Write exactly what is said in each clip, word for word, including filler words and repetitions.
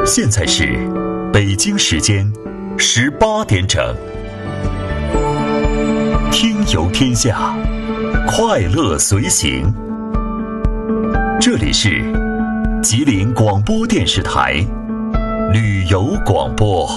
现在是北京时间十八点整，听游天下，快乐随行。这里是吉林广播电视台旅游广播。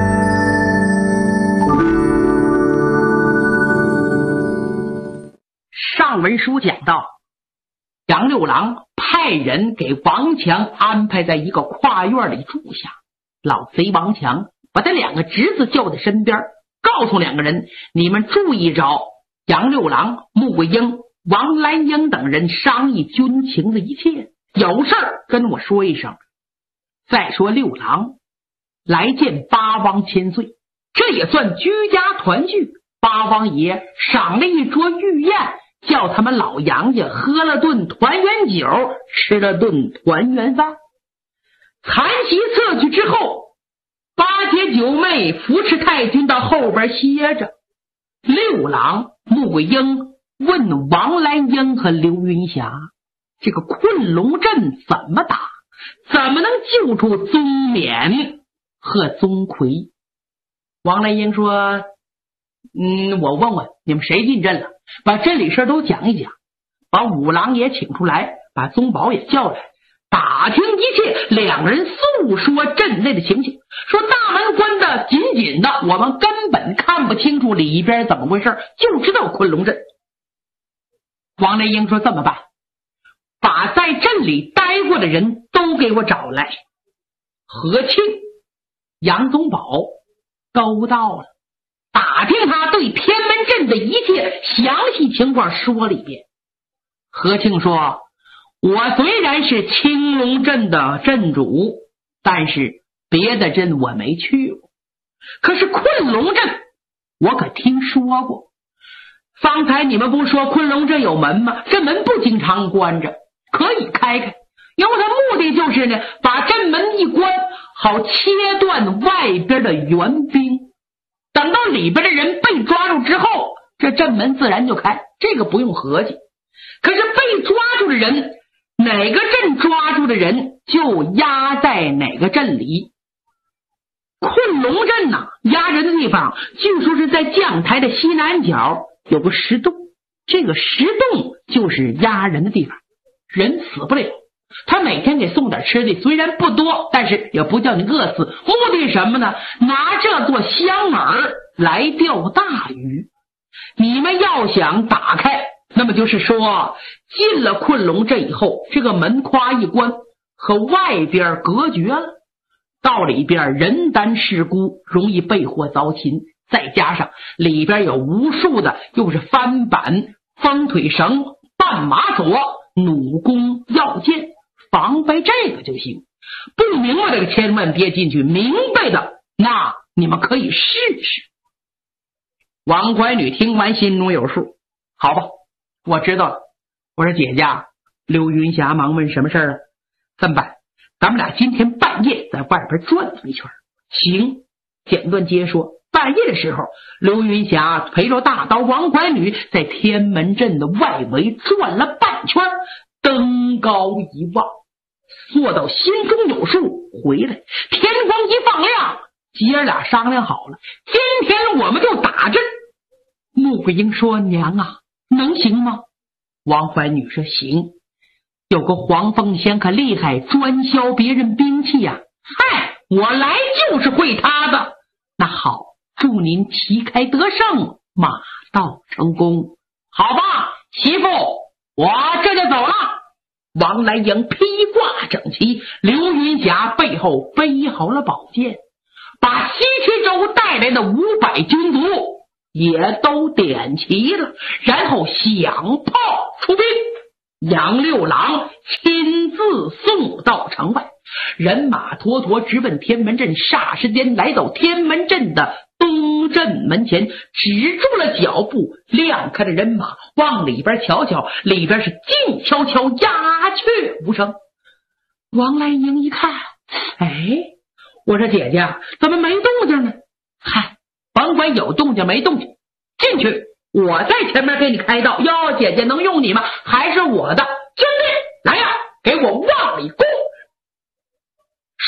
上文书讲到，杨六郎派人给王强安排在一个跨院里住下。老贼王强把他两个侄子叫在身边，告诉两个人，你们注意找杨六郎、穆桂英、王兰英等人商议军情的一切，有事儿跟我说一声。再说六郎来见八王千岁，这也算居家团聚。八王爷赏了一桌御宴，叫他们老杨家喝了顿团圆酒，吃了顿团圆饭。残席撤去之后，八姐九妹扶持太君到后边歇着。六郎、穆桂英问王兰英和刘云霞，这个困龙阵怎么打，怎么能救出宗冕和宗魁？王兰英说，嗯，我问问你们谁进阵了，把镇里事都讲一讲，把五郎也请出来，把宗保也叫来，打听一切。两人诉说镇内的情形，说大门关的紧紧的，我们根本看不清楚里边怎么回事，就知道困龙阵。王兰英说，这么办，把在镇里待过的人都给我找来。何庆、杨宗保都到了，打听他对天门阵的一切详细情况说了一遍。何庆说，我虽然是青龙镇的镇主，但是别的镇我没去过，可是困龙镇我可听说过。方才你们不说困龙镇有门吗？这门不经常关着，可以开开，因为它目的就是呢，把镇门一关，好切断外边的援兵。等到里边的人被抓住之后，这镇门自然就开，这个不用合计。可是被抓住的人，哪个镇抓住的人就压在哪个镇里。困龙镇呐、啊，压人的地方据说是在将台的西南角有个石洞，这个石洞就是压人的地方，人死不了。他每天给送点吃的，虽然不多，但是也不叫你饿死。目的是什么呢？拿这座香饵来钓大鱼。你们要想打开，那么就是说进了困龙镇以后，这个门夸一关，和外边隔绝了，到里边人单势孤，容易被祸遭擒。再加上里边有无数的又是翻板、风腿绳、绊马索、弩弓、药箭，防备这个就行。不明白这个千万别进去，明白的那你们可以试试。王怀女听完心中有数，好吧，我知道了。我说姐姐，刘云霞忙问什么事儿啊？这么办，咱们俩今天半夜在外边转这么一圈。行，简短接说。半夜的时候，刘云霞陪着大刀王怀女在天门阵的外围转了半圈，登高一望，做到心中有数，回来天光一放亮，姐儿俩商量好了，今天我们就打阵。穆桂英说，娘啊，能行吗？王怀女说，行，有个黄凤仙可厉害，专削别人兵器呀、啊、嗨，我来就是会他的。那好，祝您旗开得胜，马到成功。好吧，媳妇，我这就走了。王兰英披挂整齐，刘云霞背后背好了宝剑，把西岐州带来的五百军卒也都点齐了，然后响炮出兵。杨六郎亲自送到城外，人马坨坨直奔天门阵。霎时间来到天门阵的东镇门前，止住了脚步，亮开了人马，往里边瞧瞧，里边是静悄悄，鸦雀无声。王兰英一看，哎，我说姐姐怎么没动静呢？嗨，甭管有动静没动静，进去我在前面给你开道。哟，姐姐能用你吗？还是我的兄弟，来呀，给我往里攻。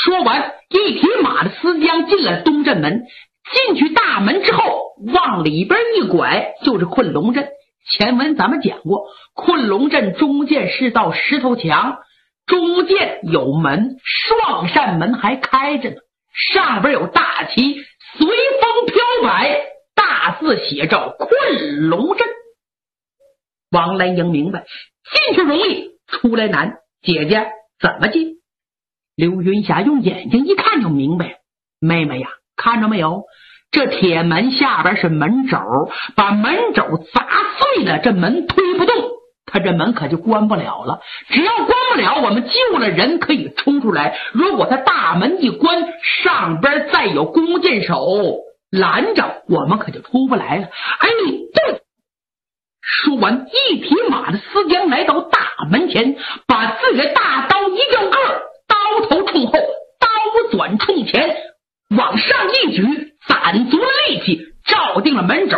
说完，一匹马的司将进了东镇门。进去大门之后，往里边一拐，就是困龙镇。前文咱们讲过，困龙镇中间是道石头墙，中间有门，双扇门还开着呢，上边有大旗，随风飘摆，大字写着困龙镇。王兰英明白，进去容易，出来难。姐姐怎么进？刘云霞用眼睛一看就明白，妹妹呀，看着没有，这铁门下边是门轴，把门轴砸碎了，这门推不动，他这门可就关不了了。只要关不了，我们救了人可以冲出来，如果他大门一关，上边再有弓箭手拦着，我们可就出不来了。哎，对。说完，一匹马的司将来到大门前，把自己的大刀一掉个，刀头冲后，刀转冲前，往上一举，攒足了力气，照定了门轴，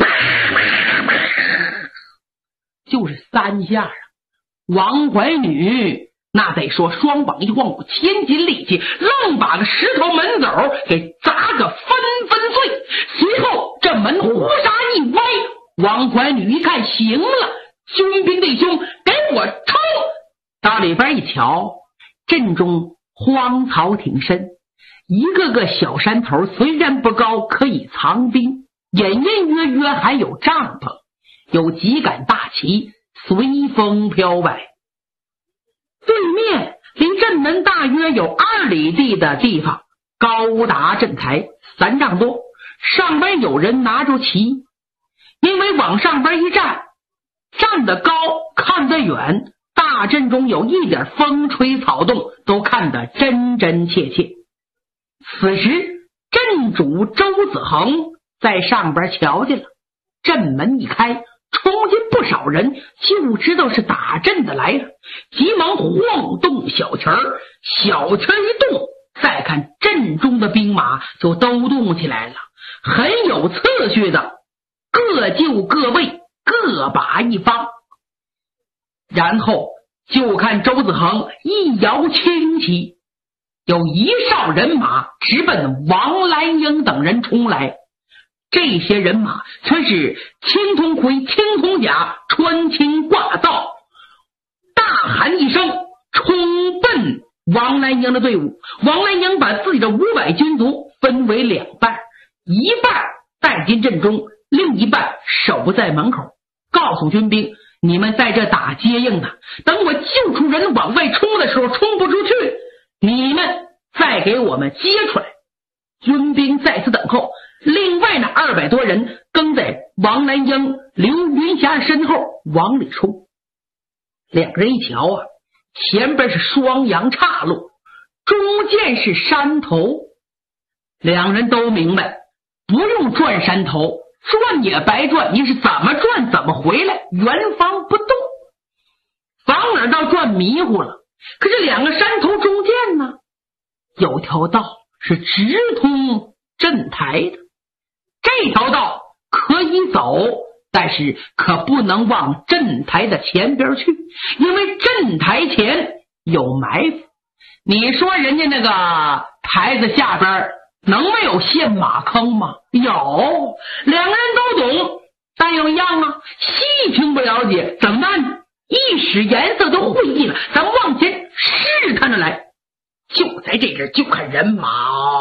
就是三下啊！王怀女那得说双膀一晃，千斤力气，愣把个石头门斗给砸个纷纷碎。随后这门呼沙一歪，王怀女一看，行了，军兵弟兄，给我冲！到里边一瞧，阵中荒草挺深，一个个小山头虽然不高，可以藏兵，隐隐约约还有帐篷，有几杆大旗随风飘摆。对面离阵门大约有二里地的地方，高达阵台三丈多，上边有人拿着旗。因为往上边一站，站得高看得远，大阵中有一点风吹草动，都看得真真切切。此时镇主周子恒在上边瞧见了，阵门一开，冲进不少人，就知道是打阵的来了，急忙晃动小旗儿，小旗儿一动，再看阵中的兵马就都动起来了，很有次序的，各就各位，各把一方。然后就看周子恒一摇轻旗，有一哨人马直奔王兰英等人冲来。这些人马全是青铜盔、青铜甲，穿青挂造，大喊一声，冲奔王兰英的队伍。王兰英把自己的五百军卒分为两半，一半带进阵中，另一半守在门口，告诉军兵，你们在这打接应的，等我救出人往外冲的时候冲不出去，你们再给我们接出来。军兵在此等候，另外那二百多人跟在王兰英、刘云霞身后往里冲。两个人一瞧啊，前边是双阳岔路，中间是山头，两人都明白，不用转山头，转也白转，你是怎么转怎么回来，原方不动，反而倒转迷糊了。可是两个山头中间呢，有条道是直通阵台的，这条道可以走，但是可不能往阵台的前边去，因为阵台前有埋伏。你说人家那个台子下边能没有陷马坑吗？有，两个人都懂，但有一样啊，细听不了解，怎么办？一使颜色都会意了，咱们往前试探着来。就在这阵，就看人马，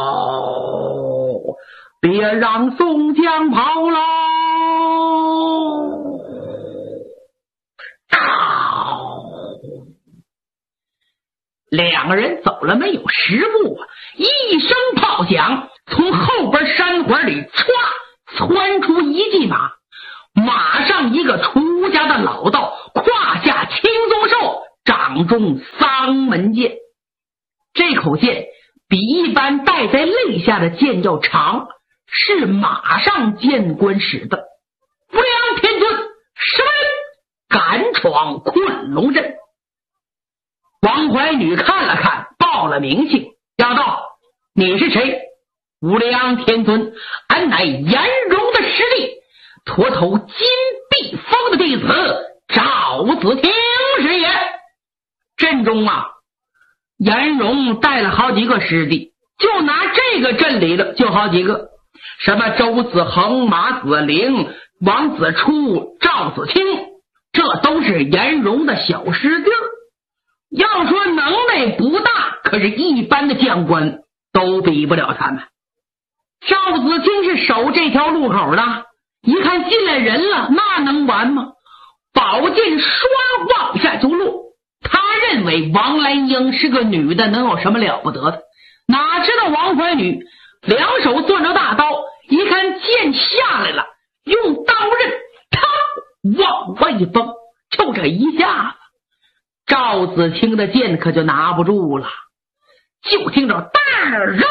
别让宋江跑喽！两个人走了没有十步啊，一声炮响，从后边山环里歘窜出一骑马，马上一个出家的老道，胯下青鬃兽，掌中丧门剑。这口剑比一般戴在肋下的剑要长，是马上剑官使的。无量天尊，什么人敢闯困龙阵？王怀女看了看，报了名姓，叫道：你是谁？无量天尊，俺乃颜容的师弟，驼头金碧峰的弟子赵子听是也。阵中啊， 颜荣带了好几个师弟，就拿这个镇里的就好几个，什么周子恒、马子陵、王子初、赵子清，这都是颜荣的小师弟。要说能耐不大，可是一般的将官都比不了他们。赵子清是守这条路口的，一看进来人了，那能完吗？宝剑唰往下就落。他认为王兰英是个女的，能有什么了不得的？哪知道王怀女两手攥着大刀，一看剑下来了，用刀刃他往外一崩，就这一下子，赵子清的剑可就拿不住了。就听着大肉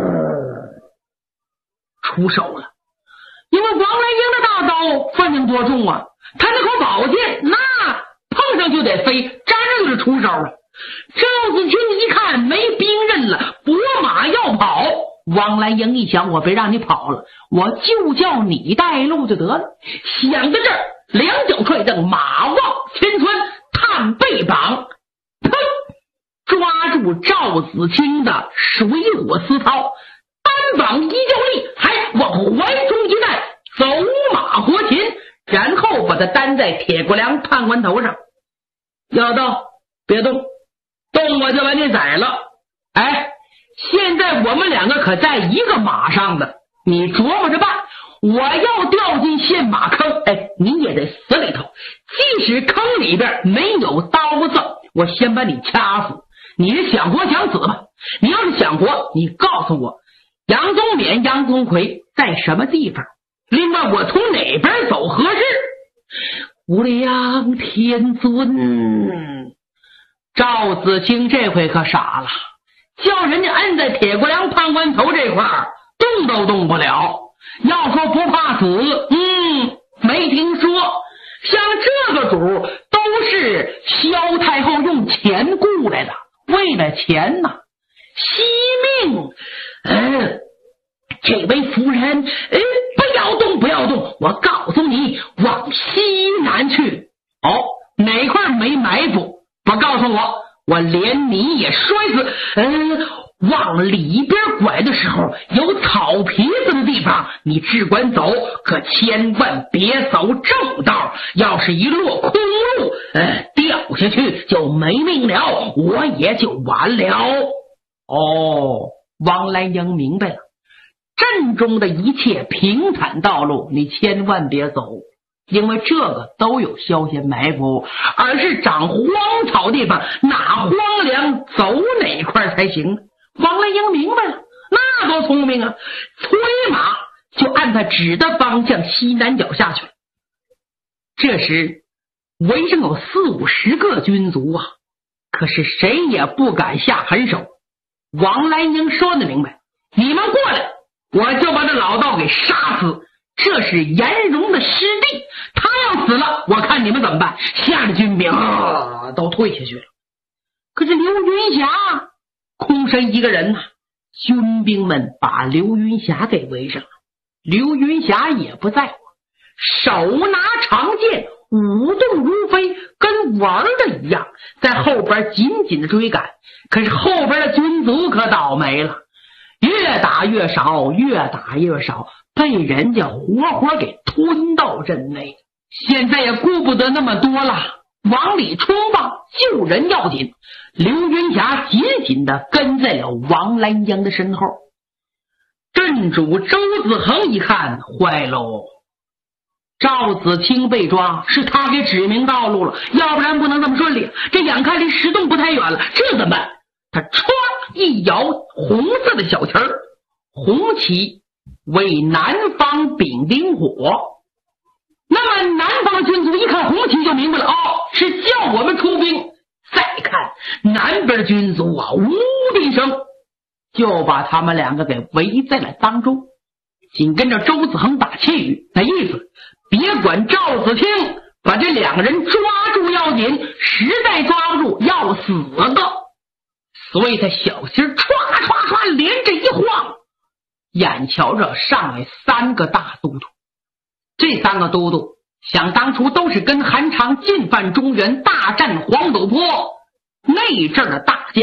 出手了，因为王兰英的大刀分量多重啊，他那口宝剑那碰上就得飞，沾着就是出手了。赵子清一看没兵刃了，拨马要跑。王兰英一想，我别让你跑了，我就叫你带路就得了。想到这儿，两脚踹蹬，马望千川，探背膀，砰，抓住赵子清的水火丝绦，单膀一较力，还往怀中一带，走马活禽，然后把他担在铁骨梁判官头上。要动别动，动我就把你宰了。哎，现在我们两个可在一个马上的，你琢磨着办。我要掉进陷马坑，哎，你也得死里头。即使坑里边没有刀子，我先把你掐死。你是想活想死吧？你要是想活，你告诉我杨宗勉、杨宗奎在什么地方？另外我从哪边走合适？无量天尊，赵子清这回可傻了，叫人家摁在铁骨梁判官头这块儿动都动不了。要说不怕死，嗯，没听说。像这个主都是萧太后用钱雇来的，为了钱呐，惜命。嗯，这位夫人，哎，不要动，不要动，我告诉你，往西南去。哦，哪块没埋伏？不告诉我，我连你也摔死。嗯。往里边拐的时候有草皮子的地方，你只管走，可千万别走正道，要是一落空路，呃，掉下去就没命了，我也就完了。哦，王兰英明白了，镇中的一切平坦道路你千万别走，因为这个都有消息埋伏，而是长荒草地方，哪荒凉走哪块才行。王兰英明白了，那多聪明啊！催马就按他指的方向西南角下去了。这时围上有四五十个军族啊，可是谁也不敢下狠手。王兰英说的明白，你们过来，我就把这老道给杀死。这是颜荣的师弟，他要死了，我看你们怎么办。下的军兵、啊、都退下去了。可是刘云霞空身一个人呐、啊，军兵们把刘云霞给围上了。刘云霞也不在乎，手拿长剑，舞动如飞，跟玩的一样，在后边紧紧的追赶。可是后边的军卒可倒霉了，越打越少，越打越少，被人家活活给吞到阵内。现在也顾不得那么多了，往里冲吧，救人要紧。刘云霞紧紧地跟在了王兰英的身后。镇主周子恒一看，坏喽，赵子清被抓，是他给指明道路了，要不然不能这么顺利。这眼看离石洞不太远了，这怎么办？他唰一摇红色的小旗儿，红旗为南方丙丁火。那么南方军卒一看红旗就明白了，哦，是叫我们出兵。再看南边军卒啊，呜的一声就把他们两个给围在了当中。紧跟着周子恒打气语，那意思别管赵子清，把这两个人抓住要紧，实在抓不住要死的。所以他小心唰唰唰连着一晃，眼瞧着上来三个大都督。这三个都督想当初都是跟韩常进犯中原，大战黄陡坡那阵的大将，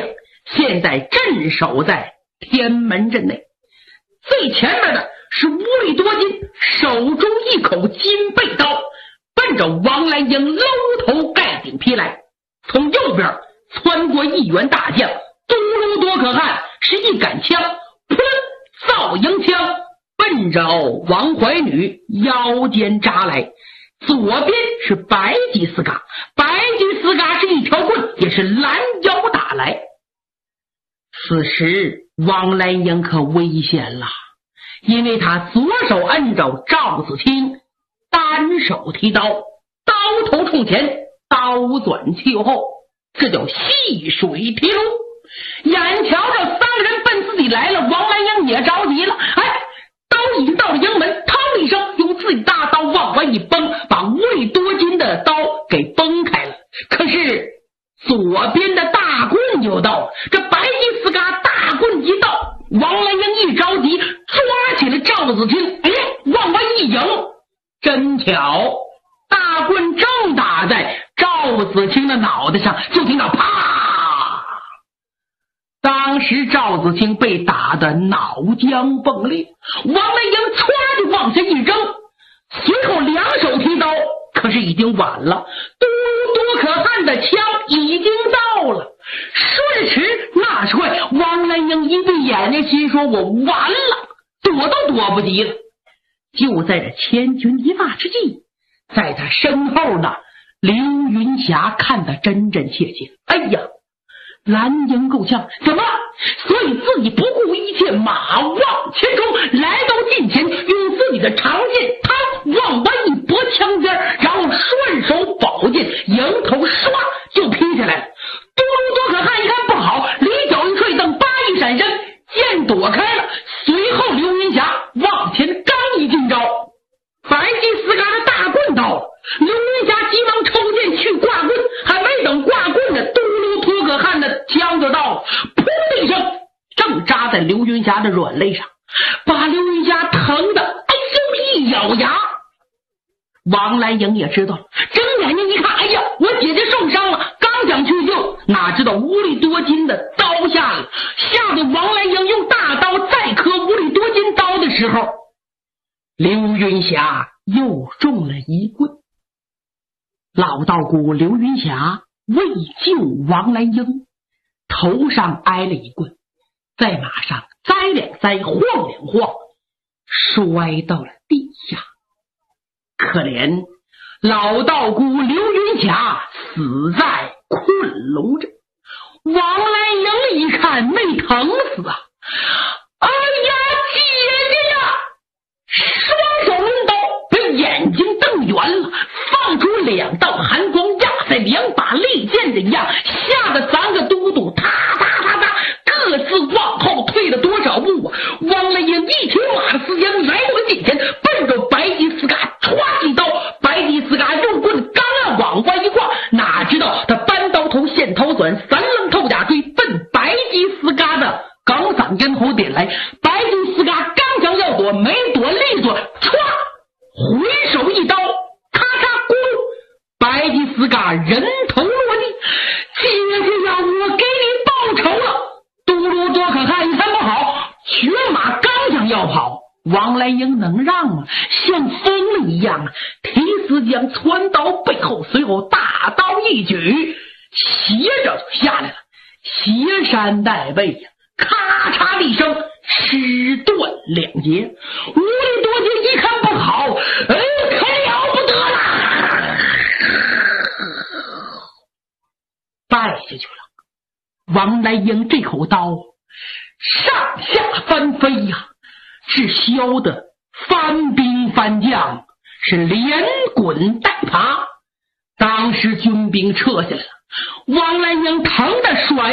现在镇守在天门阵内。最前面的是无力多金，手中一口金背刀，奔着王兰英楼头盖顶劈来。从右边窜过一员大将，嘟噜多可汗是一杆枪，噗，造营枪奔着王怀女腰间扎来。左边是白吉斯嘎，白吉斯嘎是一条棍，也是拦腰打来。此时王兰英可危险了，因为他左手摁着赵子清，单手提刀，刀头冲前，刀转去后，这叫细水提炉。眼瞧着三个人奔自己来了，王兰英也着急了，哎，刀已经到了营门，嘡一声用自己大刀往外一崩，把无力多金的刀给崩开了。可是左边的大棍就到了，这白吉斯嘎大棍一到，王兰英一着急抓起了赵子清，哎，往外一迎，真巧，大棍正打在赵子清的脑袋上，就听到啪，当时赵子清被打得脑浆迸裂，王兰英歘就往下一扔，随后两手提刀，可是已经晚了，多多可汗的枪已经到了。说时迟那时快，王兰英一闭眼睛，心说我完了，躲都躲不及了。就在这千钧一发之际，在他身后呢，刘云霞看得真真切切，哎呀，蓝营够呛，怎么？所以自己不顾一切，马往前冲，来到近前，用自己的长剑他往外一拨枪尖，然后顺手宝剑迎头唰就劈下来了。多鲁多可汗一看不好，离脚一踹，等八一闪身，剑躲开了。随后刘云霞往前刚一进招，白吉斯嘎的大棍到了，刘云霞急忙抽剑去挂棍，还没等挂棍呢，多鲁多可汗的枪就到了，噗的一声，正扎在刘云霞的软肋上，把刘云霞疼的哎呦一咬牙。王兰英也知道了，睁眼睛一看，哎呀，我姐姐受伤了，刚想去救，哪知道无力多金的刀下来，吓得王兰英用大刀再磕无力多金刀的时候，刘云霞又中了一棍。老道姑刘云霞为救王兰英，头上挨了一棍，在马上栽两栽，晃两晃，摔到了地下。可怜老道姑刘云霞死在困龙阵。王兰英一看没疼死啊，哎呀姐姐呀，双手抡刀，把眼睛瞪圆了，放出两道寒光，压在两把利剑的一样，吓得三个都督踏踏踏踏各自往后退了多少步啊。王兰英一提马的丝缰来到了近前，奔着白吉斯嘎歘一刀，白吉斯嘎用棍刚要往外一挂，哪知道他搬刀头现头短，三棱透甲锥奔白吉斯嘎的钢嗓咽喉点来。白吉斯嘎刚想要躲，没躲利索，歘回手一刀，咔嚓咕噜，白吉斯嘎人头落地。姐姐呀，我给你报仇了！嘟噜多可汗一看不好，瘸马刚想要跑，王兰英能让吗？像疯了一样，提丝将窜到背后，随后大刀一举，斜着就下来了，斜山带背呀，咔嚓的一声，失断两截。无力多金一看不好，哎，可了不得了，败下去了。王兰英这口刀上下翻飞呀，是削的翻兵翻将，是连滚带爬。当时军兵撤下来了，王兰英疼得甩